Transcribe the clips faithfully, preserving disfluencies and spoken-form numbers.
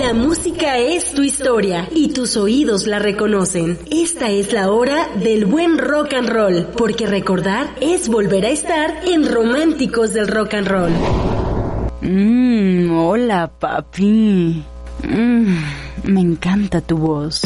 La música es tu historia y tus oídos la reconocen. Esta es la hora del buen rock and roll, porque recordar es volver a estar en Románticos del Rock and Roll. Mmm, hola papi. Mmm, me encanta tu voz.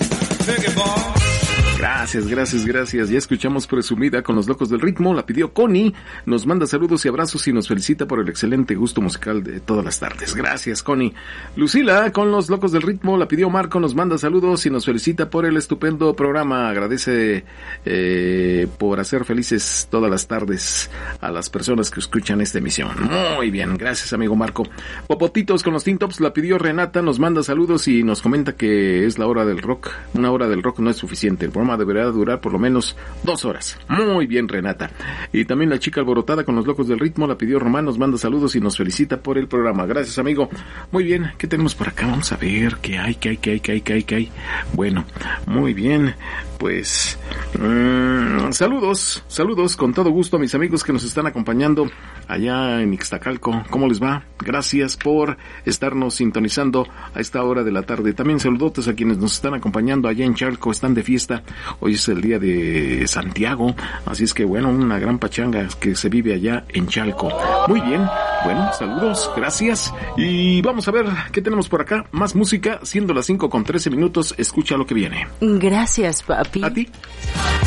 Gracias, gracias, gracias. Ya escuchamos Presumida con Los Locos del Ritmo. La pidió Connie. Nos manda saludos y abrazos y nos felicita por el excelente gusto musical de todas las tardes. Gracias, Connie. Lucila con Los Locos del Ritmo. La pidió Marco. Nos manda saludos y nos felicita por el estupendo programa. Agradece eh, por hacer felices todas las tardes a las personas que escuchan esta emisión. Muy bien. Gracias, amigo Marco. Popotitos con los Teen Tops. La pidió Renata. Nos manda saludos y nos comenta que es la hora del rock. Una hora del rock no es suficiente. El programa deberá durar por lo menos dos horas. Muy bien, Renata. Y también la chica alborotada con Los Locos del Ritmo, la pidió Román, nos manda saludos y nos felicita por el programa. Gracias, amigo. Muy bien, ¿qué tenemos por acá? Vamos a ver qué hay, qué hay, qué hay, qué hay, qué hay, qué hay. Bueno, muy bien. Pues, mmm, saludos, saludos con todo gusto a mis amigos que nos están acompañando allá en Ixtacalco. ¿Cómo les va? Gracias por estarnos sintonizando a esta hora de la tarde. También saludotes a quienes nos están acompañando allá en Chalco, están de fiesta. Hoy es el día de Santiago, así es que bueno, una gran pachanga que se vive allá en Chalco. Muy bien, bueno, saludos, gracias. Y vamos a ver qué tenemos por acá. Más música, siendo las cinco con trece minutos, escucha lo que viene. Gracias, papi. ¿A ti?